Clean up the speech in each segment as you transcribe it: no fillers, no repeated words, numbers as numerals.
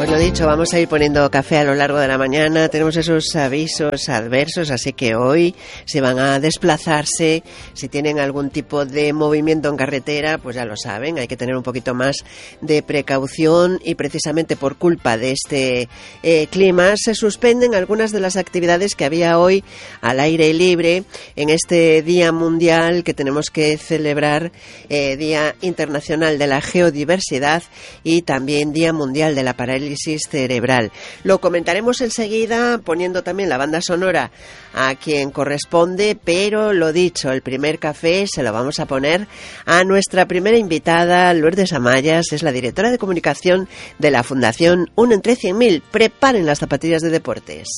Pues lo dicho, vamos a ir poniendo café a lo largo de la mañana. Tenemos esos avisos adversos, así que hoy si van a desplazarse, si tienen algún tipo de movimiento en carretera, pues ya lo saben, hay que tener un poquito más de precaución y precisamente por culpa de este clima se suspenden algunas de las actividades que había hoy al aire libre en este Día Mundial que tenemos que celebrar, Día Internacional de la Geodiversidad y también Día Mundial de la Parálisis cerebral. Lo comentaremos enseguida poniendo también la banda sonora a quien corresponde, pero lo dicho, el primer café se lo vamos a poner a nuestra primera invitada, Lourdes Amayas, es la directora de comunicación de la Fundación Uno entre 100.000. Preparen las zapatillas de deportes.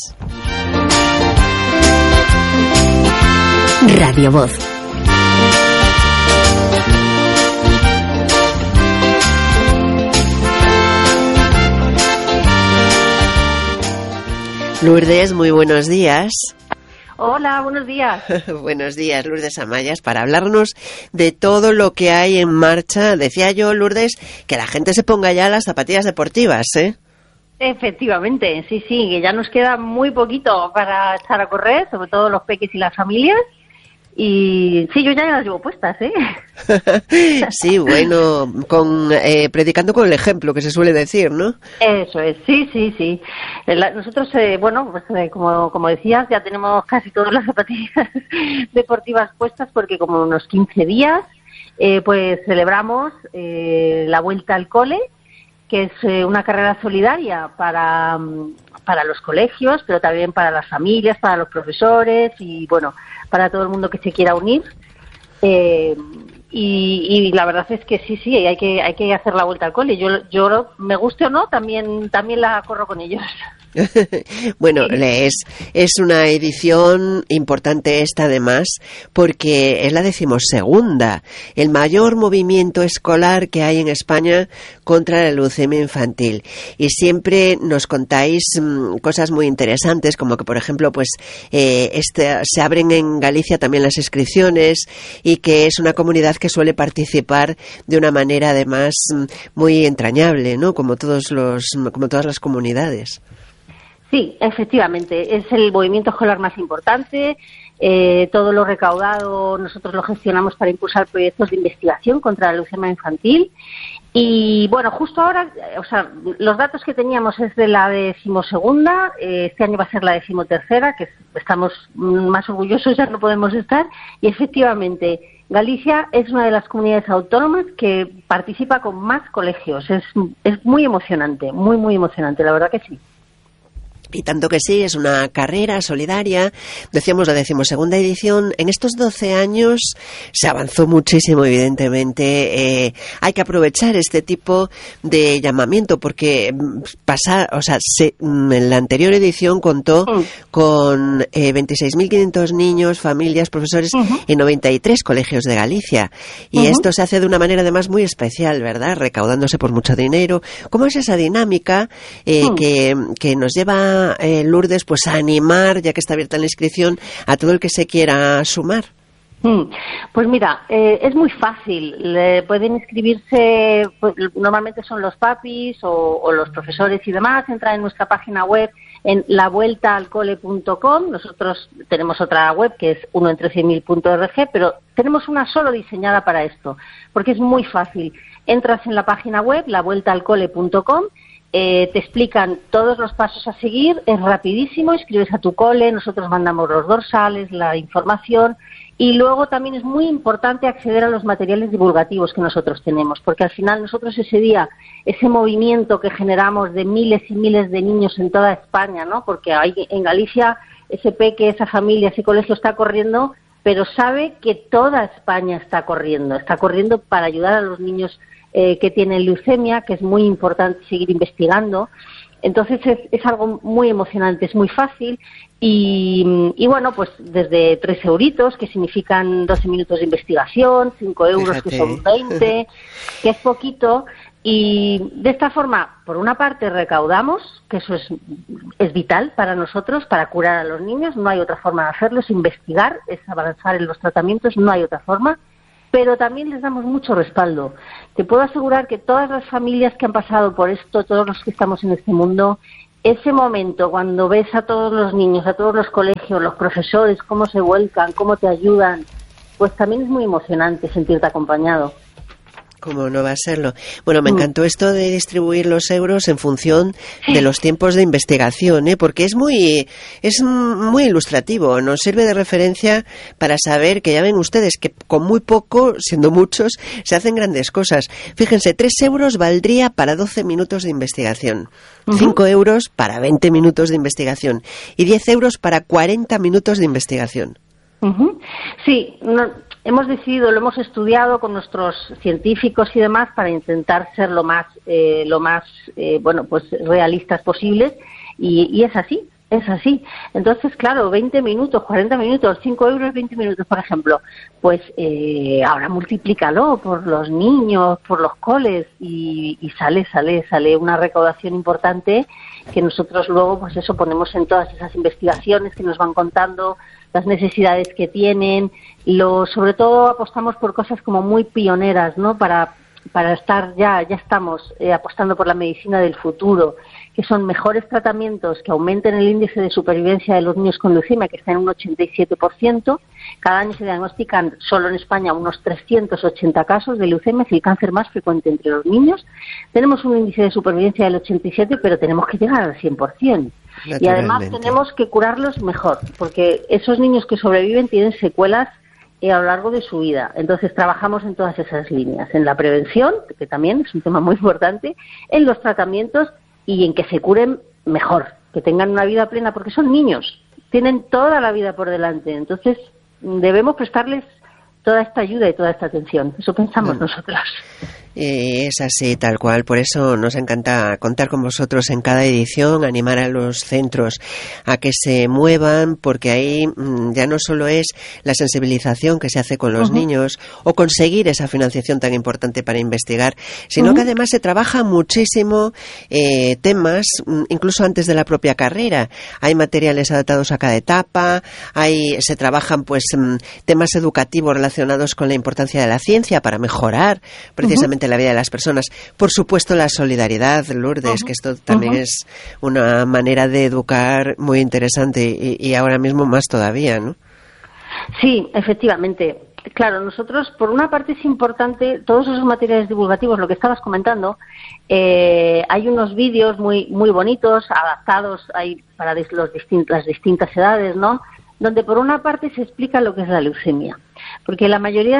Radio Voz. Lourdes, muy buenos días. Hola, buenos días. Buenos días, Lourdes Amayas, para hablarnos de todo lo que hay en marcha. Decía yo, Lourdes, que la gente se ponga ya las zapatillas deportivas, ¿eh? Efectivamente, sí, que ya nos queda muy poquito para echar a correr, sobre todo los peques y las familias. Y sí, yo ya las llevo puestas, ¿eh? Sí, bueno, predicando con el ejemplo, que se suele decir, ¿no? Eso es, sí. Nosotros, como decías, ya tenemos casi todas las zapatillas deportivas puestas porque como unos 15 días, pues celebramos la Vuelta al Cole, que es una carrera solidaria para los colegios, pero también para las familias, para los profesores y, bueno, para todo el mundo que se quiera unir. Y la verdad es que sí, hay que hacer la Vuelta al Cole. Yo me guste o no, también la corro con ellos. Bueno, es una edición importante esta además porque es la 12ª, el mayor movimiento escolar que hay en España contra la leucemia infantil, y siempre nos contáis cosas muy interesantes, como que por ejemplo pues se abren en Galicia también las inscripciones y que es una comunidad que suele participar de una manera además muy entrañable, ¿no? Como todas las comunidades. Sí, efectivamente, es el movimiento escolar más importante. Todo lo recaudado nosotros lo gestionamos para impulsar proyectos de investigación contra la leucemia infantil. Y bueno, justo ahora, los datos que teníamos es de la 12ª, este año va a ser la 13ª, que estamos más orgullosos, ya no podemos estar. Y efectivamente, Galicia es una de las comunidades autónomas que participa con más colegios. Es muy emocionante, muy emocionante, la verdad que sí. Y tanto que sí, es una carrera solidaria, decíamos la 12ª edición. En estos 12 años se avanzó muchísimo, evidentemente. Hay que aprovechar este tipo de llamamiento porque en la anterior edición contó con 26.500 niños, familias, profesores en 93 colegios de Galicia. Y esto se hace de una manera además muy especial, ¿verdad? Recaudándose por mucho dinero. ¿Cómo es esa dinámica que nos lleva Lourdes, pues a animar, ya que está abierta la inscripción, a todo el que se quiera sumar? Pues mira, es muy fácil. Pueden inscribirse, pues, normalmente son los papis o los profesores y demás. Entran en nuestra página web en lavueltaalcole.com. Nosotros tenemos otra web que es unoentre100.000.org, pero tenemos una solo diseñada para esto, porque es muy fácil. Entras en la página web lavueltaalcole.com. Te explican todos los pasos a seguir, es rapidísimo, escribes a tu cole, nosotros mandamos los dorsales, la información, y luego también es muy importante acceder a los materiales divulgativos que nosotros tenemos, porque al final nosotros ese día, ese movimiento que generamos de miles y miles de niños en toda España, ¿no? Porque hay en Galicia ese peque, esa familia, ese colegio está corriendo, pero sabe que toda España está corriendo para ayudar a los niños que tienen leucemia, que es muy importante seguir investigando. Entonces es algo muy emocionante, es muy fácil y bueno, pues desde 3 euritos, que significan 12 minutos de investigación, 5 euros, fíjate, que son 20, que es poquito. Y de esta forma, por una parte, recaudamos, que eso es vital para nosotros, para curar a los niños. No hay otra forma de hacerlo, es investigar, es avanzar en los tratamientos, no hay otra forma. pero también les damos mucho respaldo. Te puedo asegurar que todas las familias que han pasado por esto, todos los que estamos en este mundo, ese momento cuando ves a todos los niños, a todos los colegios, los profesores, cómo se vuelcan, cómo te ayudan, pues también es muy emocionante sentirte acompañado. ¿Cómo no va a serlo? Bueno, me encantó esto de distribuir los euros en función de los tiempos de investigación, porque es muy ilustrativo, nos sirve de referencia para saber que ya ven ustedes que con muy poco, siendo muchos, se hacen grandes cosas. Fíjense, 3 euros valdría para 12 minutos de investigación, 5 euros para 20 minutos de investigación y 10 euros para 40 minutos de investigación. Sí, hemos decidido, lo hemos estudiado con nuestros científicos y demás para intentar ser lo más realistas posibles y es así. Entonces, claro, 20 minutos, 40 minutos, 5 euros, 20 minutos, por ejemplo, pues ahora multiplícalo por los niños, por los coles y sale una recaudación importante que nosotros luego, pues eso, ponemos en todas esas investigaciones que nos van contando las necesidades que tienen, sobre todo apostamos por cosas como muy pioneras, ¿no? Para estar ya estamos apostando por la medicina del futuro, que son mejores tratamientos que aumenten el índice de supervivencia de los niños con leucemia, que está en un 87%. Cada año se diagnostican solo en España unos 380 casos de leucemia, es el cáncer más frecuente entre los niños. Tenemos un índice de supervivencia del 87%, pero tenemos que llegar al 100%. Y además tenemos que curarlos mejor, porque esos niños que sobreviven tienen secuelas a lo largo de su vida. Entonces trabajamos en todas esas líneas, en la prevención, que también es un tema muy importante, en los tratamientos y en que se curen mejor, que tengan una vida plena, porque son niños, tienen toda la vida por delante. Entonces debemos prestarles toda esta ayuda y toda esta atención. Eso pensamos nosotros. Es así, tal cual. Por eso nos encanta contar con vosotros en cada edición, animar a los centros a que se muevan, porque ahí ya no solo es la sensibilización que se hace con los niños o conseguir esa financiación tan importante para investigar, sino que además se trabaja muchísimo temas, incluso antes de la propia carrera. Hay materiales adaptados a cada etapa, se trabajan pues temas educativos relacionados con la importancia de la ciencia para mejorar precisamente la vida de las personas. Por supuesto, la solidaridad, Lourdes, que esto también es una manera de educar muy interesante y ahora mismo más todavía, ¿no? Sí, efectivamente. Claro, nosotros, por una parte es importante, todos esos materiales divulgativos, lo que estabas comentando, hay unos vídeos muy bonitos, adaptados para las distintas edades, ¿no?, donde por una parte se explica lo que es la leucemia. Porque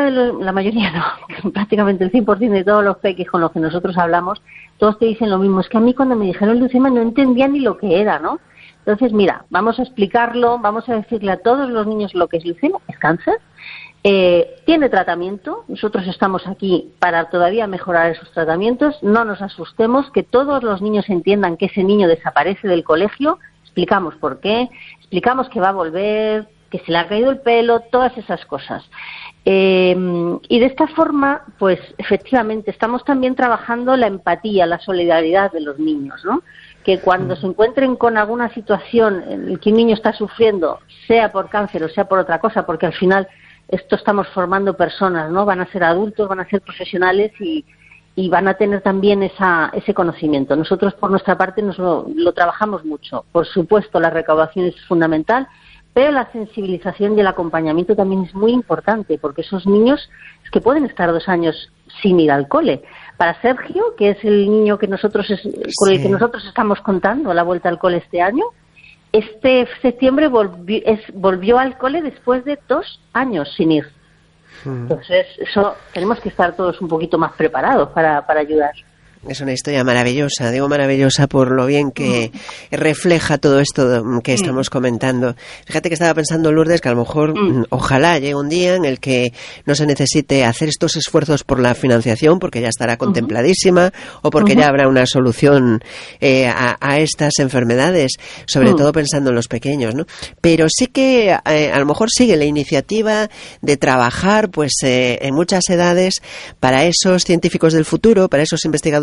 prácticamente el 100% de todos los peques con los que nosotros hablamos, todos te dicen lo mismo. Es que a mí cuando me dijeron leucemia no entendía ni lo que era, ¿no? Entonces, mira, vamos a explicarlo, vamos a decirle a todos los niños lo que es leucemia, es cáncer, tiene tratamiento, nosotros estamos aquí para todavía mejorar esos tratamientos, no nos asustemos, que todos los niños entiendan que ese niño desaparece del colegio, explicamos por qué, explicamos que va a volver, que se le ha caído el pelo, todas esas cosas. Y de esta forma, pues efectivamente, estamos también trabajando la empatía, la solidaridad de los niños, ¿no? Que cuando se encuentren con alguna situación en la que un niño está sufriendo, sea por cáncer o sea por otra cosa, porque al final esto estamos formando personas, ¿no? Van a ser adultos, van a ser profesionales y van a tener también ese conocimiento. Nosotros, por nuestra parte, lo trabajamos mucho. Por supuesto, la recaudación es fundamental, pero la sensibilización y el acompañamiento también es muy importante, porque esos niños es que pueden estar 2 años sin ir al cole. Para Sergio, que es el niño que con el que nosotros estamos contando la vuelta al cole este año, este septiembre volvió al cole después de 2 años sin ir. Entonces, eso tenemos que estar todos un poquito más preparados para ayudar. Es una historia maravillosa, digo maravillosa por lo bien que refleja todo esto que estamos comentando. Fíjate que estaba pensando, Lourdes, que a lo mejor ojalá llegue un día en el que no se necesite hacer estos esfuerzos por la financiación, porque ya estará contempladísima, o porque ya habrá una solución a estas enfermedades, sobre todo pensando en los pequeños, ¿no? Pero sí que a lo mejor sigue la iniciativa de trabajar pues en muchas edades para esos científicos del futuro, para esos investigadores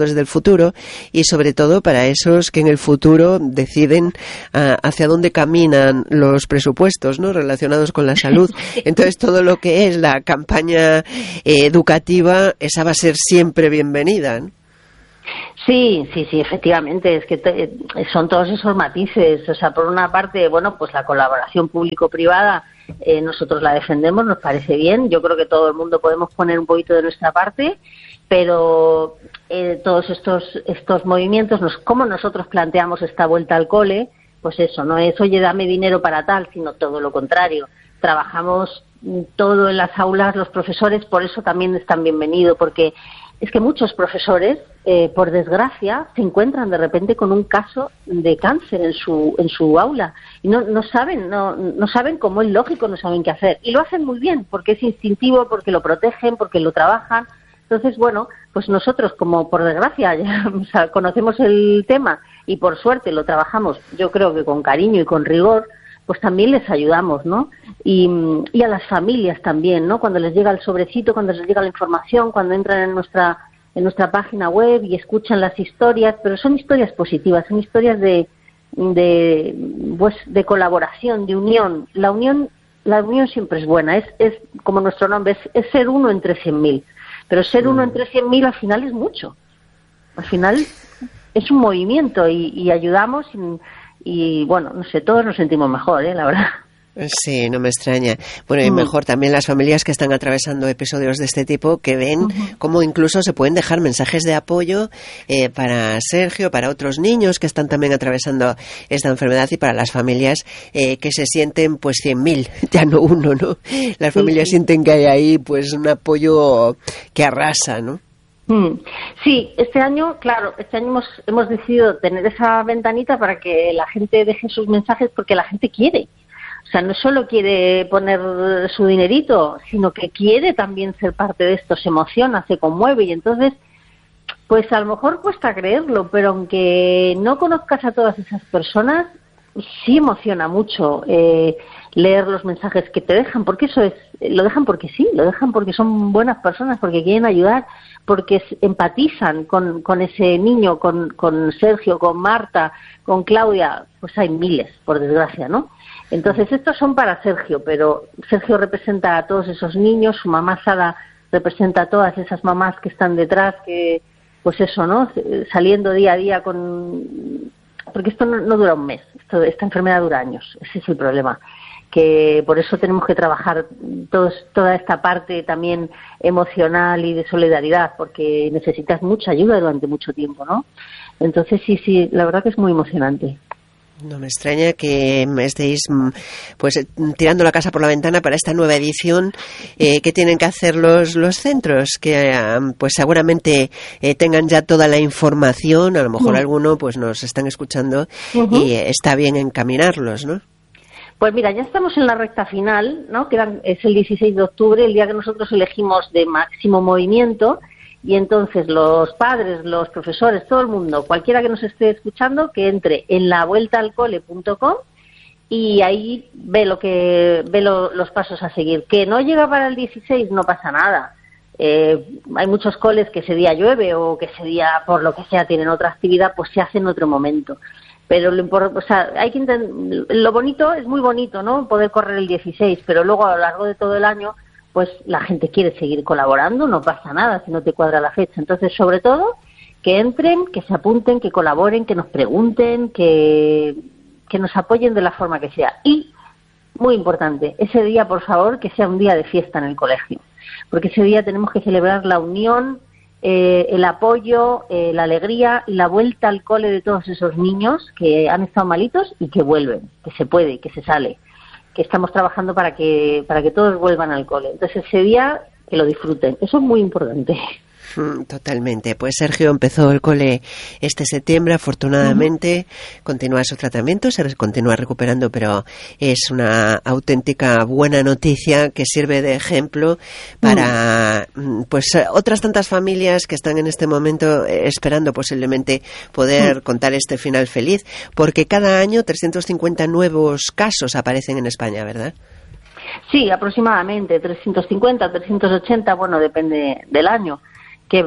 trabajadores del futuro y sobre todo para esos que en el futuro deciden hacia dónde caminan los presupuestos, ¿no?, relacionados con la salud. Entonces todo lo que es la campaña educativa, esa va a ser siempre bienvenida, ¿no? Sí, efectivamente, es que son todos esos matices. O sea, por una parte, bueno, pues la colaboración público-privada, nosotros la defendemos, nos parece bien. Yo creo que todo el mundo podemos poner un poquito de nuestra parte, pero todos estos movimientos, cómo nosotros planteamos esta vuelta al cole, pues eso, no es, oye, dame dinero para tal, sino todo lo contrario. Trabajamos todo en las aulas, los profesores, por eso también están bienvenidos, porque es que muchos profesores, por desgracia, se encuentran de repente con un caso de cáncer en su aula y no saben cómo es lógico, no saben qué hacer. Y lo hacen muy bien, porque es instintivo, porque lo protegen, porque lo trabajan. Entonces, bueno, pues nosotros, como por desgracia ya, o sea, conocemos el tema y por suerte lo trabajamos, yo creo que con cariño y con rigor, pues también les ayudamos, ¿no? Y a las familias también, ¿no? Cuando les llega el sobrecito, cuando les llega la información, cuando entran en nuestra página web y escuchan las historias, pero son historias positivas, son historias de colaboración, de unión. La unión siempre es buena, es como nuestro nombre, es ser uno entre 100.000. Pero ser uno entre 100.000 al final es mucho. Al final es un movimiento y ayudamos y bueno, no sé, todos nos sentimos mejor, la verdad. Sí, no me extraña. Bueno, y mejor también las familias que están atravesando episodios de este tipo, que ven cómo incluso se pueden dejar mensajes de apoyo para Sergio, para otros niños que están también atravesando esta enfermedad y para las familias que se sienten pues 100.000, ya no uno, ¿no? Las familias sienten que hay ahí pues un apoyo que arrasa, ¿no? Sí, este año hemos decidido tener esa ventanita para que la gente deje sus mensajes porque la gente quiere. O sea, no solo quiere poner su dinerito, sino que quiere también ser parte de esto, se emociona, se conmueve y entonces, pues a lo mejor cuesta creerlo, pero aunque no conozcas a todas esas personas, sí emociona mucho leer los mensajes que te dejan, porque eso es, lo dejan porque sí, lo dejan porque son buenas personas, porque quieren ayudar, porque empatizan con ese niño, con Sergio, con Marta, con Claudia, pues hay miles, por desgracia, ¿no? Entonces estos son para Sergio, pero Sergio representa a todos esos niños, su mamá Sara representa a todas esas mamás que están detrás, que pues eso, ¿no? Saliendo día a día porque esto no dura un mes, esta enfermedad dura años, ese es el problema, que por eso tenemos que trabajar toda esta parte también emocional y de solidaridad, porque necesitas mucha ayuda durante mucho tiempo, ¿no? Entonces sí, la verdad que es muy emocionante. No me extraña que estéis pues tirando la casa por la ventana para esta nueva edición. ¿Qué tienen que hacer los centros? Que pues seguramente tengan ya toda la información, a lo mejor alguno pues nos están escuchando y está bien encaminarlos, ¿no? Pues mira, ya estamos en la recta final, ¿no? Es el 16 de octubre, el día que nosotros elegimos de máximo movimiento. Y entonces los padres, los profesores, todo el mundo, cualquiera que nos esté escuchando, que entre en lavueltaalcole.com y ahí ve los pasos a seguir. Que no llega para el 16, no pasa nada. Hay muchos coles que ese día llueve o que ese día, por lo que sea, tienen otra actividad, pues se hace en otro momento. Pero hay que lo bonito es muy bonito, ¿no? Poder correr el 16, pero luego a lo largo de todo el año pues la gente quiere seguir colaborando, no pasa nada si no te cuadra la fecha. Entonces, sobre todo, que entren, que se apunten, que colaboren, que nos pregunten, que nos apoyen de la forma que sea. Y, muy importante, ese día, por favor, que sea un día de fiesta en el colegio, porque ese día tenemos que celebrar la unión, el apoyo, la alegría y la vuelta al cole de todos esos niños que han estado malitos y que vuelven, que se puede, que se sale, que estamos trabajando para que todos vuelvan al cole. Entonces ese día que lo disfruten, eso es muy importante. Totalmente. Pues Sergio empezó el cole este septiembre, afortunadamente continúa su tratamiento, se continúa recuperando, pero es una auténtica buena noticia que sirve de ejemplo para pues otras tantas familias que están en este momento esperando posiblemente poder contar este final feliz, porque cada año 350 nuevos casos aparecen en España, ¿verdad? Sí, aproximadamente 350, 380, bueno, depende del año. Que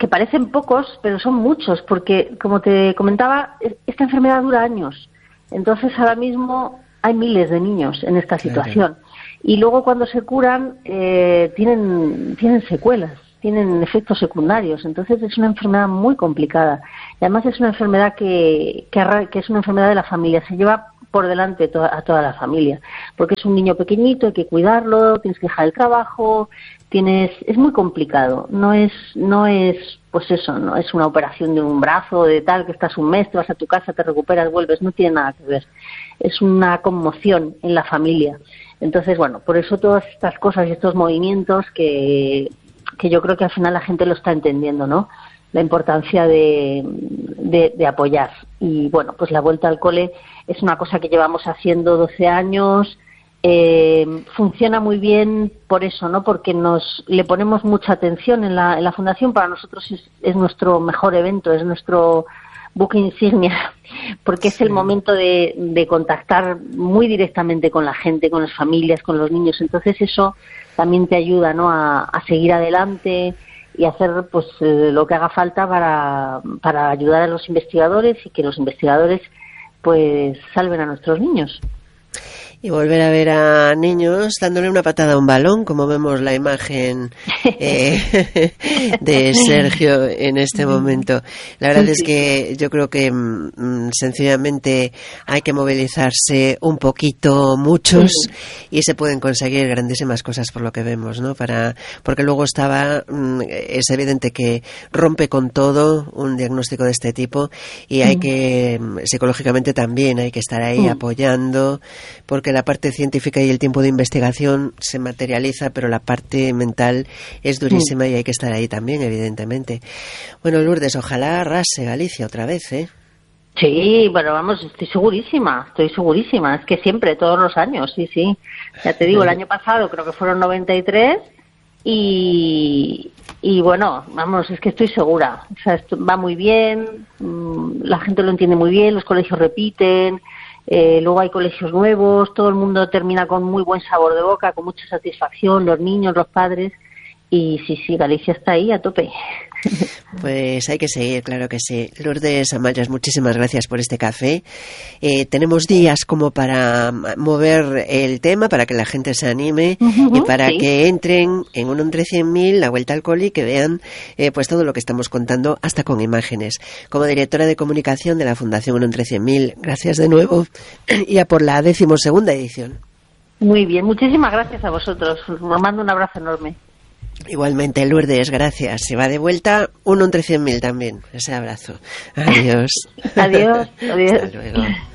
que parecen pocos, pero son muchos, porque, como te comentaba, esta enfermedad dura años. Entonces, ahora mismo hay miles de niños en esta situación. Y luego, cuando se curan, tienen secuelas, tienen efectos secundarios. Entonces, es una enfermedad muy complicada. Y además es una enfermedad que es una enfermedad de la familia. Se lleva por delante a toda la familia, porque es un niño pequeñito, hay que cuidarlo, tienes que dejar el trabajo, es muy complicado, no es pues eso, no es una operación de un brazo, de tal, que estás un mes, te vas a tu casa, te recuperas, vuelves, no tiene nada que ver, es una conmoción en la familia. Entonces, bueno, por eso todas estas cosas y estos movimientos que yo creo que al final la gente lo está entendiendo, ¿no? La importancia de apoyar. Y bueno, pues la vuelta al cole es una cosa que llevamos haciendo 12 años, funciona muy bien por eso, ¿no? Porque le ponemos mucha atención en la Fundación. Para nosotros es nuestro mejor evento, es nuestro buque insignia, porque es el momento de contactar muy directamente con la gente, con las familias, con los niños. Entonces eso también te ayuda, ¿no? a seguir adelante y hacer pues lo que haga falta para ayudar a los investigadores y que los investigadores pues salven a nuestros niños. Y volver a ver a niños dándole una patada a un balón, como vemos la imagen de Sergio en este momento. La verdad es que yo creo que sencillamente hay que movilizarse un poquito, muchos, y se pueden conseguir grandísimas cosas por lo que vemos, ¿no? Porque luego es evidente que rompe con todo un diagnóstico de este tipo y hay que, psicológicamente también hay que estar ahí apoyando, porque la parte científica y el tiempo de investigación se materializa, pero la parte mental es durísima y hay que estar ahí también, evidentemente. Bueno, Lourdes, ojalá arrase Galicia otra vez, ¿eh? Sí, bueno, vamos, estoy segurísima, es que siempre, todos los años, sí. Ya te digo, el año pasado creo que fueron 93 y bueno, vamos, es que estoy segura, o sea, esto va muy bien, la gente lo entiende muy bien, los colegios repiten, luego hay colegios nuevos, todo el mundo termina con muy buen sabor de boca, con mucha satisfacción, los niños, los padres, y sí, Galicia está ahí a tope. Pues hay que seguir, claro que sí. Lourdes Amayas, muchísimas gracias por este café. Tenemos días como para mover el tema, para que la gente se anime y para que entren en un entre 100.000, la vuelta al cole, y que vean pues todo lo que estamos contando, hasta con imágenes. Como directora de comunicación de la Fundación 1 entre 100.000, gracias de nuevo y a por la 12ª edición. Muy bien, muchísimas gracias a vosotros. Os mando un abrazo enorme. Igualmente, Lourdes, gracias. Se va de vuelta 1 entre 100.000 también. Ese abrazo. Adiós. Adiós. Hasta luego.